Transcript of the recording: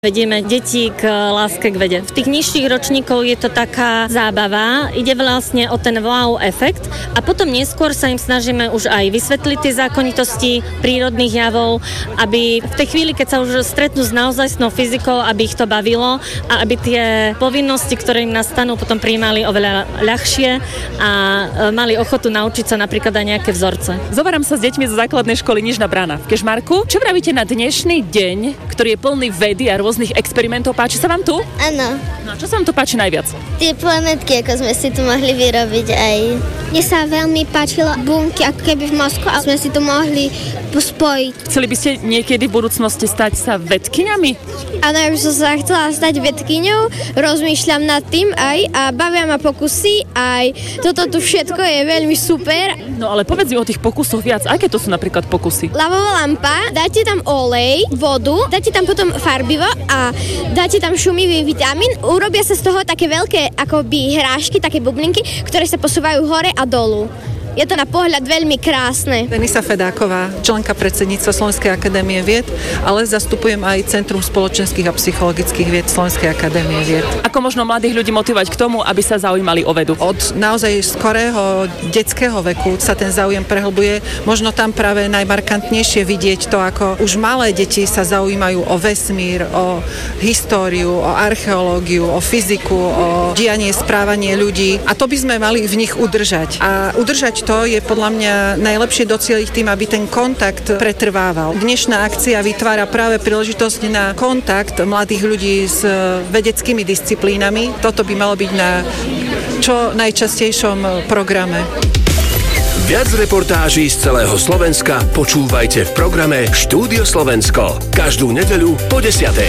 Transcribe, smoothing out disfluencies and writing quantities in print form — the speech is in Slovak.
Vedieme deti k láske k vede. V tých nižších ročníkov je to taká zábava, ide vlastne o ten wow efekt a potom neskôr sa im snažíme už aj vysvetliť tie zákonitosti prírodných javov, aby v tej chvíli, keď sa už stretnú s naozajstnou fyzikou, aby ich to bavilo a aby tie povinnosti, ktoré im nastanú, potom prijímali oveľa ľahšie a mali ochotu naučiť sa napríklad aj nejaké vzorce. Zoberám sa s deťmi zo základnej školy Nižná Brána v Kežmarku. Čo pravíte na dnešný deň, ktorý je plný vedy a rôznych experimentov? Páči sa vám tu? Áno. No, čo sa vám tu páči najviac? Tie planetky, ako sme si tu mohli vyrobiť aj. Mne sa veľmi páčilo bunky, ako keby v mozku, a sme si to mohli spojiť. Chceli by ste niekedy v budúcnosti stať sa vedkyňami? Áno, ja by som sa chcela stať vedkyňou, rozmýšľam nad tým aj a bavia ma pokusy, aj toto tu všetko je veľmi super. No ale povedz mi o tých pokusoch viac. Aké to sú napríklad pokusy? Lavová lampa, dáte tam olej, vodu, dáte tam potom farbivo a dáte tam šumivý vitamín. Urobia sa z toho také veľké akoby hrášky, také bublinky, ktoré sa posúvajú hore a dolu. Je to na pohľad veľmi krásne. Denisa Fedáková, členka predsedníctva Slovenskej akadémie vied, ale zastupujem aj Centrum spoločenských a psychologických vied Slovenskej akadémie vied. Ako možno mladých ľudí motivovať k tomu, aby sa zaujímali o vedu? Od naozaj skorého detského veku sa ten záujem prehlbuje. Možno tam práve najmarkantnejšie vidieť to, ako už malé deti sa zaujímajú o vesmír, o históriu, o archeológiu, o fyziku, o dianie, správanie ľudí. A to by sme mali v nich udržať. A udržať to je podľa mňa najlepšie docieliť tým, aby ten kontakt pretrvával. Dnešná akcia vytvára práve príležitosť na kontakt mladých ľudí s vedeckými disciplínami. Toto by malo byť na čo najčastejšom programe. Viac reportáží z celého Slovenska počúvajte v programe Štúdio Slovensko. Každú nedeľu po 10:00.